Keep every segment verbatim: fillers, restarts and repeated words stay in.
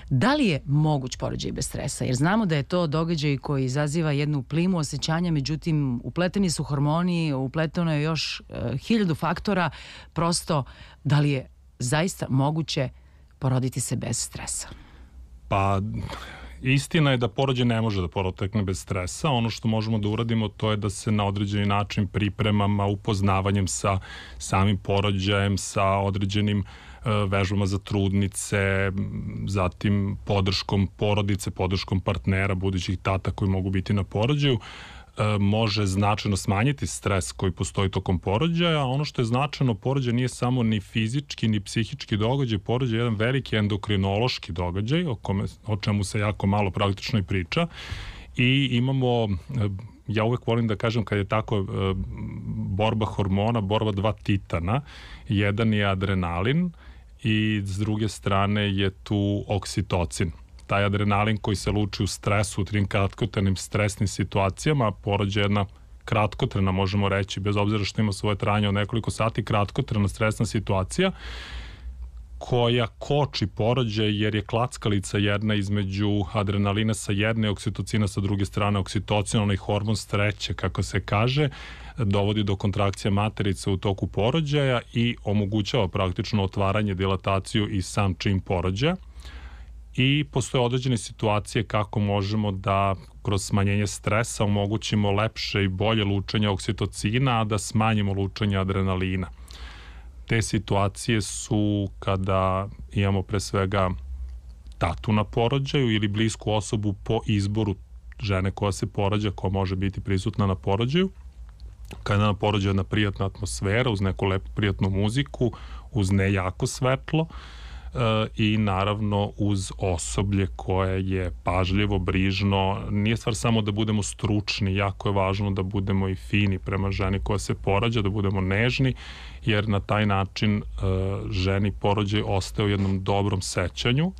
Da li je moguć porođaj bez stresa? Jer znamo da je to događaj koji izaziva jednu plimu osjećanja, međutim upleteni su hormoni, upleteno je još uh, hiljadu faktora, prosto da li je zaista moguće poroditi se bez stresa? Pa istina je da porođaj ne može da protekne bez stresa. Ono što možemo da uradimo to je da se na određeni način pripremama, upoznavanjem sa samim porođajem, sa određenim vežbama za trudnice, zatim podrškom porodice, podrškom partnera, budućih tata koji mogu biti na porođaju, može značajno smanjiti stres koji postoji tokom porođaja. Ono što je značajno, porođaj nije samo ni fizički ni psihički događaj, porođaj je jedan veliki endokrinološki događaj o, kome, o čemu se jako malo praktično i priča i imamo, ja uvek volim da kažem kad je tako borba hormona, borba dva titana, jedan je adrenalin i s druge strane je tu oksitocin. Taj adrenalin koji se luči u stresu, u tim kratkotrajnim stresnim situacijama, porođaj jedna kratkotrajna, možemo reći, bez obzira što ima svoje trajanje od nekoliko sati, kratkotrajna stresna situacija koja koči porođaj jer je klackalica jedna između adrenalina sa jedne i oksitocina sa druge strane. Oksitocin, onaj hormon sreće, kako se kaže, dovodi do kontrakcija materice u toku porođaja i omogućava praktično otvaranje, dilataciju i sam čin porođaja. I postoje određene situacije kako možemo da kroz smanjenje stresa omogućimo lepše i bolje lučenje oksitocina, a da smanjimo lučenje adrenalina. Te situacije su kada imamo pre svega tatu na porođaju ili blisku osobu po izboru žene koja se porođa, koja može biti prisutna na porođaju, kada na porođaju jedna prijatna atmosfera uz neku lepu prijatnu muziku, uz ne jako svetlo, i naravno uz osoblje koje je pažljivo, brižno. Nije stvar samo da budemo stručni, jako je važno da budemo i fini prema ženi koja se porađa, da budemo nežni, jer na taj način ženi porođaj ostaje u jednom dobrom sećanju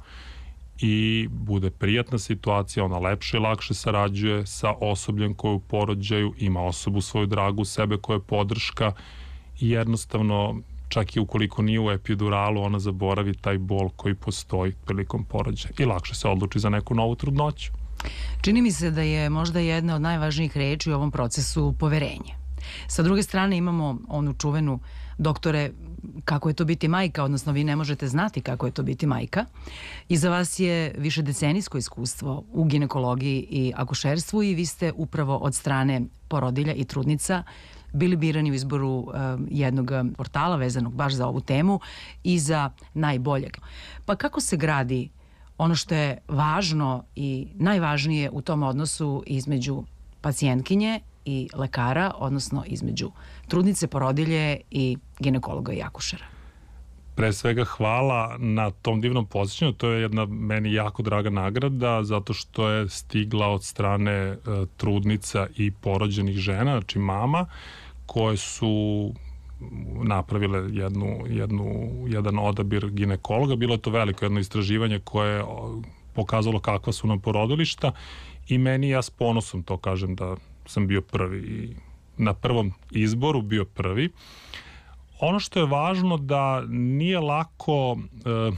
i bude prijatna situacija, ona lepše i lakše sarađuje sa osobljem koju porođaju, ima osobu svoju dragu sebe koja je podrška i jednostavno čak i ukoliko nije u epiduralu, ona zaboravi taj bol koji postoji prilikom porođaja i lakše se odluči za neku novu trudnoću. Čini mi se da je možda jedna od najvažnijih reči u ovom procesu poverenje. Sa druge strane imamo onu čuvenu, doktore, kako je to biti majka, odnosno vi ne možete znati kako je to biti majka. Iza vas je više decenijsko iskustvo u ginekologiji i akušerstvu i vi ste upravo od strane porodilja i trudnica bili birani u izboru uh, jednog portala vezanog baš za ovu temu i za najboljeg. Pa kako se gradi ono što je važno i najvažnije u tom odnosu između pacijentkinje i lekara, odnosno između trudnice, porodilje i ginekologa i akušera? Pre svega hvala na tom divnom posjećanju, to je jedna meni jako draga nagrada zato što je stigla od strane uh, trudnica i porođenih žena, znači mama, koje su napravile jednu, jednu, jedan odabir ginekologa. Bilo je to veliko jedno istraživanje koje je pokazalo kakva su nam porodilišta i meni, ja s ponosom to kažem da sam bio prvi i na prvom izboru bio prvi. Ono što je važno da nije lako e,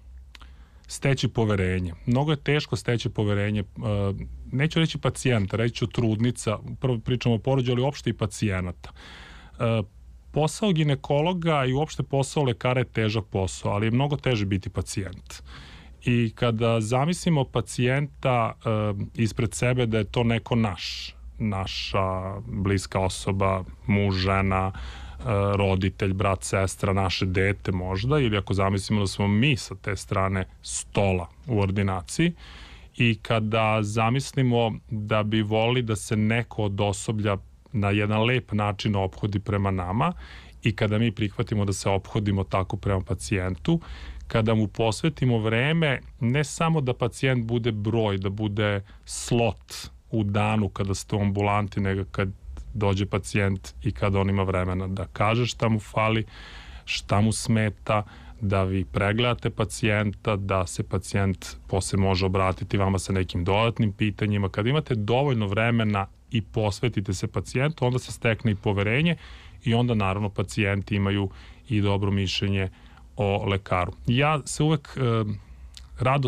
steći poverenje. Mnogo je teško steći poverenje, e, neću reći pacijenta, reći ću trudnica, prvo pričamo o porođaju, ali uopšte i pacijenata. E, posao ginekologa i uopšte posao lekara je težak posao, ali je mnogo teže biti pacijent. I kada zamislimo pacijenta e, ispred sebe da je to neko naš, naša bliska osoba, muž, žena, roditelj, brat, sestra, naše dete možda, ili ako zamislimo da smo mi sa te strane stola u ordinaciji i kada zamislimo da bi volili da se neko od osoblja na jedan lep način ophodi prema nama i kada mi prihvatimo da se ophodimo tako prema pacijentu, kada mu posvetimo vreme, ne samo da pacijent bude broj, da bude slot u danu kada ste u ambulanti, nego kad dođe pacijent i kada on ima vremena da kaže šta mu fali, šta mu smeta, da vi pregledate pacijenta, da se pacijent posle može obratiti vama sa nekim dodatnim pitanjima. Kada imate dovoljno vremena i posvetite se pacijentu, onda se stekne i poverenje i onda naravno pacijenti imaju i dobro mišljenje o lekaru. Ja se uvek eh, rado